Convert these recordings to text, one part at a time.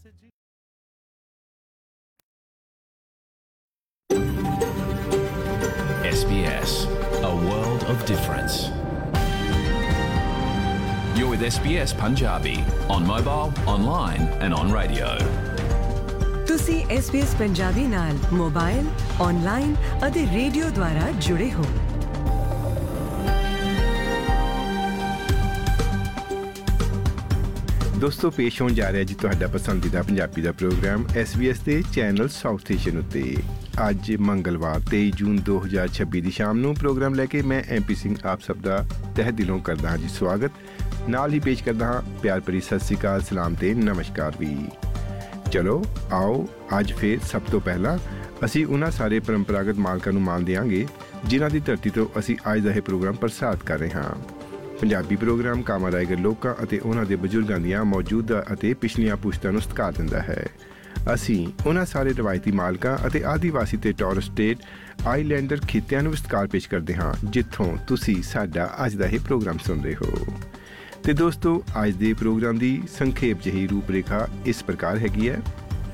SBS, a world of difference. You're with SBS Punjabi on mobile, online and on radio. ਤੁਸੀਂ SBS Punjabi ਨਾਲ mobile, online ਅਤੇ radio ਦੁਆਰਾ ਜੁੜੇ ਹੋ। ਦੋਸਤੋ, ਪੇਸ਼ ਹੋਣ ਜਾ ਰਿਹਾ ਜੀ ਤੁਹਾਡਾ ਪਸੰਦੀਦਾ ਪੰਜਾਬੀ ਦਾ ਪ੍ਰੋਗਰਾਮ SBS ਦੇ ਚੈਨਲ ਸਾਊਥ ਏਸ਼ੀਅਨ ਉੱਤੇ। ਅੱਜ ਮੰਗਲਵਾਰ 23 ਜੂਨ 2026 ਦੀ ਸ਼ਾਮ ਨੂੰ ਪ੍ਰੋਗਰਾਮ ਲੈ ਕੇ ਮੈਂ MP ਸਿੰਘ ਆਪ ਸਭ ਦਾ ਤਹਿ ਦਿਲੋਂ ਕਰਦਾ ਹਾਂ ਜੀ ਸਵਾਗਤ। ਨਾਲ ਹੀ ਪੇਸ਼ ਕਰਦਾ ਹਾਂ ਪਿਆਰ ਭਰੀ ਸਤਿ ਸ਼੍ਰੀ ਅਕਾਲ, ਸਲਾਮ ਤੇ ਨਮਸਕਾਰ ਵੀ। ਚਲੋ ਆਓ ਅੱਜ ਫਿਰ ਸਭ ਤੋਂ ਪਹਿਲਾਂ ਅਸੀਂ ਉਹਨਾਂ ਸਾਰੇ ਪਰੰਪਰਾਗਤ ਮਾਲਕਾਂ ਨੂੰ ਮਾਣ ਦਿਆਂਗੇ ਜਿਨ੍ਹਾਂ ਦੀ ਧਰਤੀ ਤੋਂ ਅਸੀਂ ਅੱਜ ਦਾ ਇਹ ਪ੍ਰੋਗਰਾਮ ਪ੍ਰਸਾਰਿਤ ਕਰ ਰਹੇ ਹਾਂ। ਪੰਜਾਬੀ ਪ੍ਰੋਗਰਾਮ ਕਾਮਾ ਰਾਏਗਰ ਲੋਕਾਂ ਅਤੇ ਉਹਨਾਂ ਦੇ ਬਜ਼ੁਰਗਾਂ ਦੀਆਂ ਮੌਜੂਦਾ ਅਤੇ ਪਿਛਲੀਆਂ ਪੁਸ਼ਤਾਂ ਨੂੰ ਸਤਿਕਾਰ ਦਿੰਦਾ ਹੈ। ਅਸੀਂ ਉਹਨਾਂ ਸਾਰੇ ਰਵਾਇਤੀ ਮਾਲਕਾਂ ਅਤੇ ਆਦੀਵਾਸੀ ਤੇ ਟੋਰਸ ਸਟੇਟ ਆਈਲੈਂਡਰ ਖਿੱਤਿਆਂ ਨੂੰ ਸਤਿਕਾਰ ਪੇਸ਼ ਕਰਦੇ ਹਾਂ ਜਿੱਥੋਂ ਤੁਸੀਂ ਸਾਡਾ ਅੱਜ ਦਾ ਇਹ ਪ੍ਰੋਗਰਾਮ ਸੁਣ ਰਹੇ ਹੋ। ਤੇ ਦੋਸਤੋ, ਅੱਜ ਦੇ ਪ੍ਰੋਗਰਾਮ ਦੀ ਸੰਖੇਪ ਜਿਹੀ ਰੂਪਰੇਖਾ ਇਸ ਪ੍ਰਕਾਰ ਹੈਗੀ ਹੈ।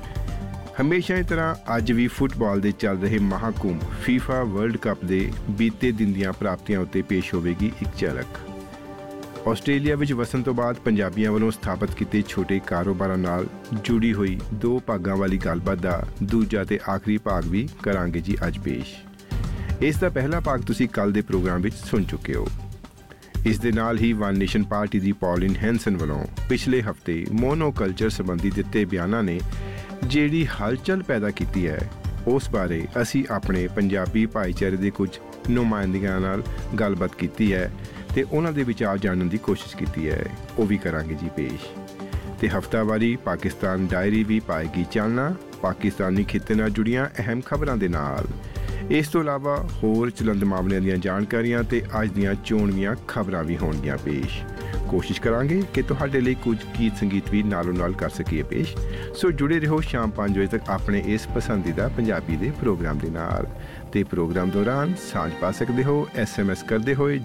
ਹਮੇਸ਼ਾ ਦੀ ਤਰ੍ਹਾਂ ਅੱਜ ਵੀ ਫੁੱਟਬਾਲ ਦੇ ਚੱਲ ਰਹੇ ਮਹਾਕੁੰਭ FIFA ਵਰਲਡ ਕੱਪ ਦੇ ਬੀਤੇ ਦਿਨ ਦੀਆਂ ਪ੍ਰਾਪਤੀਆਂ ਉੱਤੇ ਪੇਸ਼ ਹੋਵੇਗੀ ਇੱਕ ਝਲਕ। ਆਸਟ੍ਰੇਲੀਆ ਵਿੱਚ ਵਸਣ ਤੋਂ ਬਾਅਦ ਪੰਜਾਬੀਆਂ ਵੱਲੋਂ ਸਥਾਪਿਤ ਕੀਤੇ ਛੋਟੇ ਕਾਰੋਬਾਰਾਂ ਨਾਲ ਜੁੜੀ ਹੋਈ 2 ਭਾਗਾਂ ਵਾਲੀ ਗੱਲਬਾਤ ਦਾ ਦੂਜਾ ਤੇ ਆਖਰੀ ਭਾਗ ਵੀ ਕਰਾਂਗੇ ਜੀ ਅੱਜ ਪੇਸ਼। ਇਸ ਦਾ ਪਹਿਲਾ ਭਾਗ ਤੁਸੀਂ ਕੱਲ੍ਹ ਦੇ ਪ੍ਰੋਗਰਾਮ ਵਿੱਚ ਸੁਣ ਚੁੱਕੇ ਹੋ। ਇਸ ਦੇ ਨਾਲ ਹੀ ਵਨ ਨੇਸ਼ਨ ਪਾਰਟੀ ਦੀ ਪੌਲਿਨ ਹੈਂਸਨ ਵੱਲੋਂ ਪਿਛਲੇ ਹਫ਼ਤੇ ਮੋਨੋਕਲਚਰ ਸੰਬੰਧੀ ਦਿੱਤੇ ਬਿਆਨਾਂ ਨੇ ਜਿਹੜੀ ਹਲਚਲ ਪੈਦਾ ਕੀਤੀ ਹੈ ਉਸ ਬਾਰੇ ਅਸੀਂ ਆਪਣੇ ਪੰਜਾਬੀ ਭਾਈਚਾਰੇ ਦੇ ਕੁਝ ਨੁਮਾਇੰਦਿਆਂ ਨਾਲ ਗੱਲਬਾਤ ਕੀਤੀ ਹੈ ਤੇ ਉਹਨਾਂ ਦੇ ਵਿਚਾਰ ਜਾਣਨ ਦੀ ਕੋਸ਼ਿਸ਼ ਕੀਤੀ ਹੈ, ਉਹ ਵੀ ਕਰਾਂਗੇ ਜੀ ਪੇਸ਼। ਤੇ ਹਫ਼ਤਾਵਾਰੀ ਪਾਕਿਸਤਾਨ ਡਾਇਰੀ ਵੀ ਪਾਏਗੀ ਚਾਨਣਾ ਪਾਕਿਸਤਾਨੀ ਖਿੱਤੇ ਨਾਲ ਜੁੜੀਆਂ ਅਹਿਮ ਖਬਰਾਂ ਦੇ ਨਾਲ। ਇਸ ਤੋਂ ਇਲਾਵਾ ਹੋਰ ਚਲੰਦ ਮਾਮਲਿਆਂ ਦੀਆਂ ਜਾਣਕਾਰੀਆਂ ਤੇ ਅੱਜ ਦੀਆਂ ਚੋਣਵੀਆਂ ਖਬਰਾਂ ਵੀ ਹੋਣਗੀਆਂ ਪੇਸ਼। ਕੋਸ਼ਿਸ਼ ਕਰਾਂਗੇ ਕਿ ਤੁਹਾਡੇ ਲਈ ਕੁਝ ਗੀਤ ਸੰਗੀਤ ਵੀ ਨਾਲੋਂ ਨਾਲ ਕਰ ਸਕੀਏ ਪੇਸ਼। ਸੋ ਜੁੜੇ ਰਹੋ ਸ਼ਾਮ 5 ਵਜੇ ਤੱਕ ਆਪਣੇ ਇਸ ਪਸੰਦੀਦਾ ਪੰਜਾਬੀ ਦੇ ਪ੍ਰੋਗਰਾਮ ਦੇ ਨਾਲ। ਤੇ ਪ੍ਰੋਗਰਾਮ ਦੌਰਾਨ ਸਾਂਝ ਪਾ ਸਕਦੇ ਹੋ SMS ਕਰਦੇ ਹੋਏ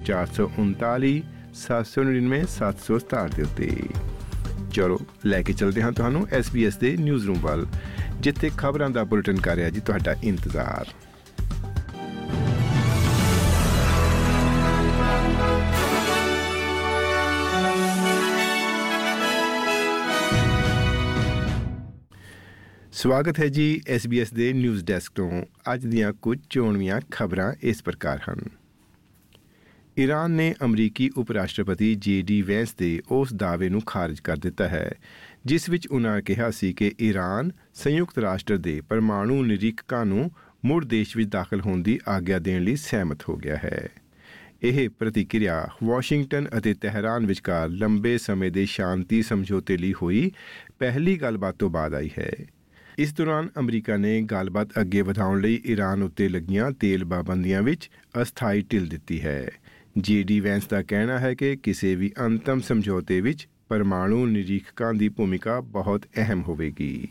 0439 799 767 ਦੇ ਉੱਤੇ। ਚਲੋ ਲੈ ਕੇ ਚੱਲਦੇ ਹਾਂ ਤੁਹਾਨੂੰ SBS ਦੇ ਨਿਊਜ਼ ਰੂਮ ਵੱਲ ਜਿੱਥੇ ਖਬਰਾਂ ਦਾ ਬੁਲੇਟਿਨ ਕਰ ਰਿਹਾ ਜੀ ਤੁਹਾਡਾ ਇੰਤਜ਼ਾਰ। ਸਵਾਗਤ ਹੈ ਜੀ SBS ਦੇ ਨਿਊਜ਼ ਡੈਸਕ ਤੋਂ। ਅੱਜ ਦੀਆਂ ਕੁਝ ਚੋਣਵੀਆਂ ਖਬਰਾਂ ਇਸ ਪ੍ਰਕਾਰ ਹਨ। ਈਰਾਨ ਨੇ ਅਮਰੀਕੀ ਉਪ ਰਾਸ਼ਟਰਪਤੀ JD ਵੈਂਸ ਦੇ ਉਸ ਦਾਅਵੇ ਨੂੰ ਖਾਰਜ ਕਰ ਦਿੱਤਾ ਹੈ ਜਿਸ ਵਿੱਚ ਉਨ੍ਹਾਂ ਕਿਹਾ ਸੀ ਕਿ ਈਰਾਨ ਸੰਯੁਕਤ ਰਾਸ਼ਟਰ ਦੇ ਪਰਮਾਣੂ ਨਿਰੀਖਕਾਂ ਨੂੰ ਮੁੜ ਦੇਸ਼ ਵਿੱਚ ਦਾਖਲ ਹੋਣ ਦੀ ਆਗਿਆ ਦੇਣ ਲਈ ਸਹਿਮਤ ਹੋ ਗਿਆ ਹੈ। ਇਹ ਪ੍ਰਤੀਕਿਰਿਆ ਵਾਸ਼ਿੰਗਟਨ ਅਤੇ ਤਹਿਰਾਨ ਵਿਚਕਾਰ ਲੰਬੇ ਸਮੇਂ ਦੇ ਸ਼ਾਂਤੀ ਸਮਝੌਤੇ ਲਈ ਹੋਈ ਪਹਿਲੀ ਗੱਲਬਾਤ ਤੋਂ ਬਾਅਦ ਆਈ ਹੈ। ਇਸ ਦੌਰਾਨ ਅਮਰੀਕਾ ਨੇ ਗੱਲਬਾਤ ਅੱਗੇ ਵਧਾਉਣ ਲਈ ਈਰਾਨ ਉੱਤੇ ਲੱਗੀਆਂ ਤੇਲ ਪਾਬੰਦੀਆਂ ਵਿੱਚ ਅਸਥਾਈ ਢਿੱਲ ਦਿੱਤੀ ਹੈ। JD ਵੈਂਸ ਦਾ ਕਹਿਣਾ ਹੈ ਕਿ ਕਿਸੇ ਵੀ ਅੰਤਮ ਸਮਝੌਤੇ ਵਿੱਚ ਪਰਮਾਣੂ ਨਿਰੀਖਕਾਂ ਦੀ ਭੂਮਿਕਾ ਬਹੁਤ ਅਹਿਮ ਹੋਵੇਗੀ।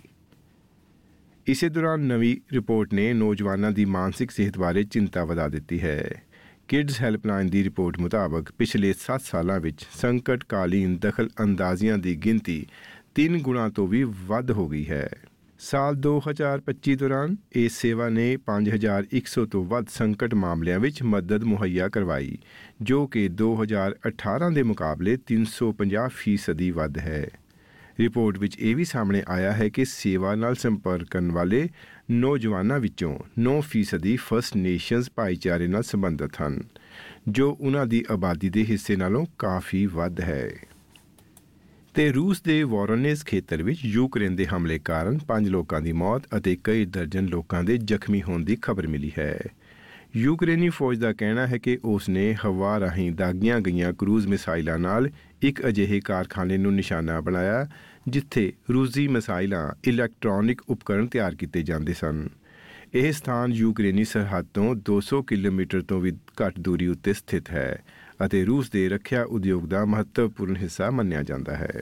ਇਸੇ ਦੌਰਾਨ ਨਵੀਂ ਰਿਪੋਰਟ ਨੇ ਨੌਜਵਾਨਾਂ ਦੀ ਮਾਨਸਿਕ ਸਿਹਤ ਬਾਰੇ ਚਿੰਤਾ ਵਧਾ ਦਿੱਤੀ ਹੈ। ਕਿਡਜ਼ ਹੈਲਪਲਾਈਨ ਦੀ ਰਿਪੋਰਟ ਮੁਤਾਬਕ ਪਿਛਲੇ 7 ਸਾਲਾਂ ਵਿੱਚ ਸੰਕਟਕਾਲੀਨ ਦਖਲ ਅੰਦਾਜ਼ੀਆਂ ਦੀ ਗਿਣਤੀ 3 ਗੁਣਾ ਤੋਂ ਵੀ ਵੱਧ ਹੋ ਗਈ ਹੈ। ਸਾਲ 2025 ਦੌਰਾਨ ਇਸ ਸੇਵਾ ਨੇ 5100 ਤੋਂ ਵੱਧ ਸੰਕਟ ਮਾਮਲਿਆਂ ਵਿੱਚ ਮਦਦ ਮੁਹੱਈਆ ਕਰਵਾਈ ਜੋ ਕਿ 2018 ਦੇ ਮੁਕਾਬਲੇ 350% ਵੱਧ ਹੈ। ਰਿਪੋਰਟ ਵਿੱਚ ਇਹ ਵੀ ਸਾਹਮਣੇ ਆਇਆ ਹੈ ਕਿ ਸੇਵਾ ਨਾਲ ਸੰਪਰਕ ਕਰਨ ਵਾਲੇ ਨੌਜਵਾਨਾਂ ਵਿੱਚੋਂ 9% ਫਸਟ ਨੇਸ਼ਨਜ਼ ਭਾਈਚਾਰੇ ਨਾਲ ਸੰਬੰਧਿਤ ਹਨ ਜੋ ਉਹਨਾਂ ਦੀ ਆਬਾਦੀ ਦੇ ਹਿੱਸੇ ਨਾਲੋਂ ਕਾਫੀ ਵੱਧ ਹੈ। ਤੇ ਰੂਸ ਦੇ ਵੋਰੋਨੇਜ਼ ਖੇਤਰ ਵਿੱਚ ਯੂਕਰੇਨ ਦੇ ਹਮਲੇ ਕਾਰਨ 5 ਲੋਕਾਂ ਦੀ ਮੌਤ ਅਤੇ ਕਈ ਦਰਜਨ ਲੋਕਾਂ ਦੇ ਜ਼ਖਮੀ ਹੋਣ ਦੀ ਖਬਰ ਮਿਲੀ ਹੈ। ਯੂਕਰੇਨੀ ਫੌਜ ਦਾ ਕਹਿਣਾ ਹੈ ਕਿ ਉਸ ਨੇ ਹਵਾ ਰਾਹੀਂ ਦਾਗੀਆਂ ਗਈਆਂ ਕਰੂਜ਼ ਮਿਸਾਈਲਾਂ ਨਾਲ ਇੱਕ ਅਜਿਹੇ ਕਾਰਖਾਨੇ ਨੂੰ ਨਿਸ਼ਾਨਾ ਬਣਾਇਆ ਜਿੱਥੇ ਰੂਸੀ ਮਿਸਾਈਲਾਂ ਇਲੈਕਟ੍ਰੋਨਿਕ ਉਪਕਰਨ ਤਿਆਰ ਕੀਤੇ ਜਾਂਦੇ ਸਨ। ਇਹ ਸਥਾਨ ਯੂਕਰੇਨੀ ਸਰਹੱਦ ਤੋਂ 200 ਕਿਲੋਮੀਟਰ ਤੋਂ ਵੀ ਘੱਟ ਦੂਰੀ ਉੱਤੇ ਸਥਿਤ ਹੈ ਅਤੇ ਰੂਸ ਦੇ ਰੱਖਿਆ ਉਦਯੋਗ ਦਾ ਮਹੱਤਵਪੂਰਨ ਹਿੱਸਾ ਮੰਨਿਆ ਜਾਂਦਾ ਹੈ।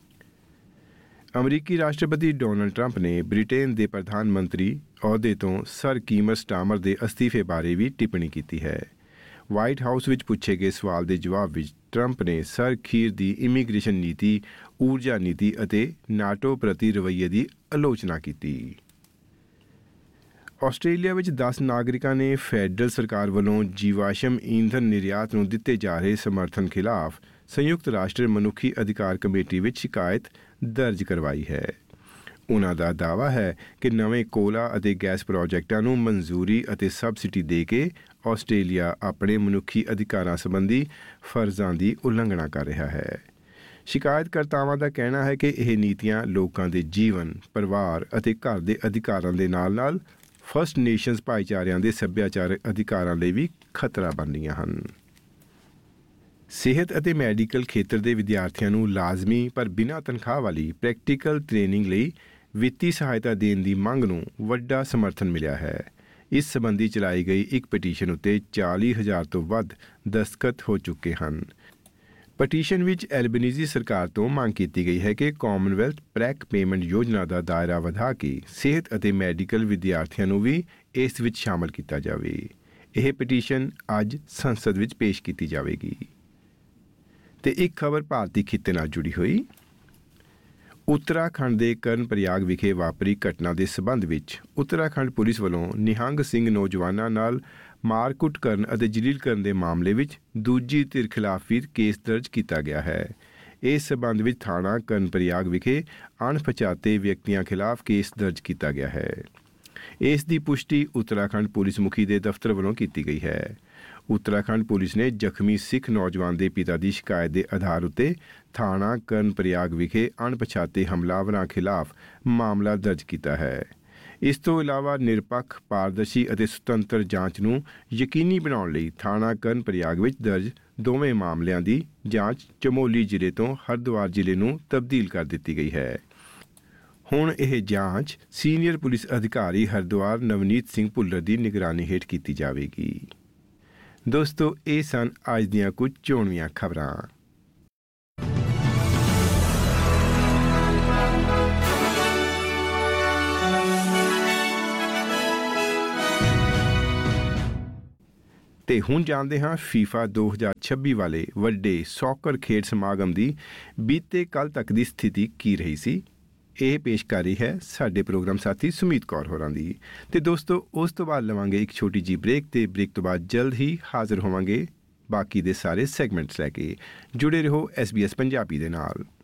ਅਮਰੀਕੀ ਰਾਸ਼ਟਰਪਤੀ ਡੋਨਲਡ ਟਰੰਪ ਨੇ ਬ੍ਰਿਟੇਨ ਦੇ ਪ੍ਰਧਾਨ ਮੰਤਰੀ ਅਹੁਦੇ ਤੋਂ ਸਰ ਕੀਮਰ ਸਟਾਰਮਰ ਦੇ ਅਸਤੀਫੇ ਬਾਰੇ ਵੀ ਟਿੱਪਣੀ ਕੀਤੀ ਹੈ। ਵਾਈਟ ਹਾਊਸ ਵਿੱਚ ਪੁੱਛੇ ਗਏ ਸਵਾਲ ਦੇ ਜਵਾਬ ਵਿੱਚ ਟਰੰਪ ਨੇ ਸਰ ਖੀਰ ਦੀ ਇਮੀਗ੍ਰੇਸ਼ਨ ਨੀਤੀ, ਊਰਜਾ ਨੀਤੀ ਅਤੇ ਨਾਟੋ ਪ੍ਰਤੀ ਰਵੱਈਏ ਦੀ ਆਲੋਚਨਾ ਕੀਤੀ। ਆਸਟ੍ਰੇਲੀਆ ਵਿੱਚ 10 ਨਾਗਰਿਕਾਂ ਨੇ ਫੈਡਰਲ ਸਰਕਾਰ ਵੱਲੋਂ ਜੀਵਾਸ਼ਮ ਈਂਧਨ ਨਿਰਯਾਤ ਨੂੰ ਦਿੱਤੇ ਜਾ ਰਹੇ ਸਮਰਥਨ ਖਿਲਾਫ ਸੰਯੁਕਤ ਰਾਸ਼ਟਰ ਮਨੁੱਖੀ ਅਧਿਕਾਰ ਕਮੇਟੀ ਵਿੱਚ ਸ਼ਿਕਾਇਤ ਦਰਜ ਕਰਵਾਈ ਹੈ। ਉਨ੍ਹਾਂ ਦਾ ਦਾਅਵਾ ਹੈ ਕਿ ਨਵੇਂ ਕੋਲਾ ਅਤੇ ਗੈਸ ਪ੍ਰੋਜੈਕਟਾਂ ਨੂੰ ਮਨਜ਼ੂਰੀ ਅਤੇ ਸਬਸਿਡੀ ਦੇ ਕੇ ਆਸਟ੍ਰੇਲੀਆ ਆਪਣੇ ਮਨੁੱਖੀ ਅਧਿਕਾਰਾਂ ਸੰਬੰਧੀ ਫਰਜ਼ਾਂ ਦੀ ਉਲੰਘਣਾ ਕਰ ਰਿਹਾ ਹੈ। ਸ਼ਿਕਾਇਤਕਰਤਾਵਾਂ ਦਾ ਕਹਿਣਾ ਹੈ ਕਿ ਇਹ ਨੀਤੀਆਂ ਲੋਕਾਂ ਦੇ ਜੀਵਨ, ਪਰਿਵਾਰ ਅਤੇ ਘਰ ਦੇ ਅਧਿਕਾਰਾਂ ਦੇ ਨਾਲ-ਨਾਲ ਫਸਟ ਨੇਸ਼ਨਜ਼ ਭਾਈਚਾਰਿਆਂ ਦੇ ਸੱਭਿਆਚਾਰਕ ਅਧਿਕਾਰਾਂ ਲਈ ਵੀ ਖਤਰਾ ਬਣ ਰਹੀਆਂ ਹਨ। ਸਿਹਤ ਅਤੇ ਮੈਡੀਕਲ ਖੇਤਰ ਦੇ ਵਿਦਿਆਰਥੀਆਂ ਨੂੰ ਲਾਜ਼ਮੀ ਪਰ ਬਿਨਾਂ ਤਨਖਾਹ ਵਾਲੀ ਪ੍ਰੈਕਟੀਕਲ ਟ੍ਰੇਨਿੰਗ ਲਈ ਵਿੱਤੀ ਸਹਾਇਤਾ ਦੇਣ ਦੀ ਮੰਗ ਨੂੰ ਵੱਡਾ ਸਮਰਥਨ ਮਿਲਿਆ ਹੈ। ਇਸ ਸੰਬੰਧੀ ਚਲਾਈ ਗਈ ਇੱਕ ਪਟੀਸ਼ਨ ਉੱਤੇ 40,000 ਤੋਂ ਵੱਧ ਦਸਤਖਤ ਹੋ ਚੁੱਕੇ ਹਨ। ਪਟੀਸ਼ਨ ਵਿੱਚ ਐਲਬਨੀਜ਼ੀ ਸਰਕਾਰ ਤੋਂ ਮੰਗ ਕੀਤੀ ਗਈ ਹੈ ਕਿ ਕਾਮਨਵੈਲਥ ਪ੍ਰੈਕ ਪੇਮੈਂਟ ਯੋਜਨਾ ਦਾ ਦਾਇਰਾ ਵਧਾ ਕੇ ਸਿਹਤ ਅਤੇ ਮੈਡੀਕਲ ਵਿਦਿਆਰਥੀਆਂ ਨੂੰ ਵੀ ਇਸ ਵਿੱਚ ਸ਼ਾਮਲ ਕੀਤਾ ਜਾਵੇ। ਇਹ ਪਟੀਸ਼ਨ ਅੱਜ ਸੰਸਦ ਵਿੱਚ ਪੇਸ਼ ਕੀਤੀ ਜਾਵੇਗੀ। ਤੇ ਇੱਕ ਖਬਰ ਭਾਰਤੀ ਖਿੱਤੇ ਨਾਲ ਜੁੜੀ ਹੋਈ। ਉੱਤਰਾਖੰਡ ਦੇ ਕਰਨ ਪ੍ਰਯਾਗ ਵਿਖੇ ਵਾਪਰੀ ਘਟਨਾ ਦੇ ਸਬੰਧ ਵਿੱਚ ਉੱਤਰਾਖੰਡ ਪੁਲਿਸ ਵੱਲੋਂ ਨਿਹੰਗ ਸਿੰਘ ਨੌਜਵਾਨਾਂ ਨਾਲ ਮਾਰਕੁੱਟ ਕਰਨ ਅਤੇ ਜਲੀਲ ਕਰਨ ਦੇ ਮਾਮਲੇ ਵਿੱਚ ਦੂਜੀ ਧਿਰ ਖਿਲਾਫ ਵੀ ਕੇਸ ਦਰਜ ਕੀਤਾ ਗਿਆ ਹੈ। ਇਸ ਸਬੰਧ ਵਿੱਚ ਥਾਣਾ ਕਰਨ ਪ੍ਰਯਾਗ ਵਿਖੇ ਅਣਪਛਾਤੇ ਵਿਅਕਤੀਆਂ ਖਿਲਾਫ ਕੇਸ ਦਰਜ ਕੀਤਾ ਗਿਆ ਹੈ। ਇਸ ਦੀ ਪੁਸ਼ਟੀ ਉੱਤਰਾਖੰਡ ਪੁਲਿਸ ਮੁਖੀ ਦੇ ਦਫ਼ਤਰ ਵੱਲੋਂ ਕੀਤੀ ਗਈ ਹੈ। ਉੱਤਰਾਖੰਡ ਪੁਲਿਸ ਨੇ ਜ਼ਖਮੀ ਸਿੱਖ ਨੌਜਵਾਨ ਦੇ ਪਿਤਾ ਦੀ ਸ਼ਿਕਾਇਤ ਦੇ ਆਧਾਰ ਉੱਤੇ ਥਾਣਾ ਕਰਨ ਪ੍ਰਯਾਗ ਵਿਖੇ ਅਣਪਛਾਤੇ ਹਮਲਾਵਰਾਂ ਖਿਲਾਫ ਮਾਮਲਾ ਦਰਜ ਕੀਤਾ ਹੈ। ਇਸ ਤੋਂ ਇਲਾਵਾ ਨਿਰਪੱਖ, ਪਾਰਦਰਸ਼ੀ ਅਤੇ ਸੁਤੰਤਰ ਜਾਂਚ ਨੂੰ ਯਕੀਨੀ ਬਣਾਉਣ ਲਈ ਥਾਣਾ ਕਰਨ ਪ੍ਰਯਾਗ ਵਿੱਚ ਦਰਜ ਦੋਵੇਂ ਮਾਮਲਿਆਂ ਦੀ ਜਾਂਚ ਚਮੋਲੀ ਜ਼ਿਲ੍ਹੇ ਤੋਂ ਹਰਿਦੁਆਰ ਜ਼ਿਲ੍ਹੇ ਨੂੰ ਤਬਦੀਲ ਕਰ ਦਿੱਤੀ ਗਈ ਹੈ। ਹੁਣ ਇਹ ਜਾਂਚ ਸੀਨੀਅਰ ਪੁਲਿਸ ਅਧਿਕਾਰੀ ਹਰਿਦੁਆਰ ਨਵਨੀਤ ਸਿੰਘ ਭੁੱਲਰ ਦੀ ਨਿਗਰਾਨੀ ਹੇਠ ਕੀਤੀ ਜਾਵੇਗੀ। ਦੋਸਤੋ, ਇਹ ਸਨ ਅੱਜ ਦੀਆਂ ਕੁਝ ਚੋਣਵੀਆਂ ਖਬਰਾਂ। ਤੇ ਹੁਣ ਜਾਣਦੇ ਹਾਂ ਫੀਫਾ 2026 ਵਾਲੇ ਵੱਡੇ ਸੌਕਰ ਖੇਡ ਸਮਾਗਮ ਦੀ ਬੀਤੇ ਕੱਲ੍ਹ ਤੱਕ ਦੀ ਸਥਿਤੀ ਕੀ ਰਹੀ ਸੀ। ਇਹ ਪੇਸ਼ਕਾਰੀ ਹੈ ਸਾਡੇ ਪ੍ਰੋਗਰਾਮ ਸਾਥੀ ਸੁਮੀਤ ਕੌਰ ਹੋਰਾਂ ਦੀ। ਤੇ ਦੋਸਤੋ, ਉਸ ਤੋਂ ਬਾਅਦ ਲਵਾਂਗੇ ਇੱਕ ਛੋਟੀ ਜਿਹੀ ਬ੍ਰੇਕ ਤੇ ਬ੍ਰੇਕ ਤੋਂ ਬਾਅਦ ਜਲਦ ਹੀ ਹਾਜ਼ਰ ਹੋਵਾਂਗੇ ਬਾਕੀ ਦੇ ਸਾਰੇ ਸੈਗਮੈਂਟਸ ਲੈ ਕੇ। ਜੁੜੇ ਰਹੋ SBS ਪੰਜਾਬੀ ਦੇ ਨਾਲ।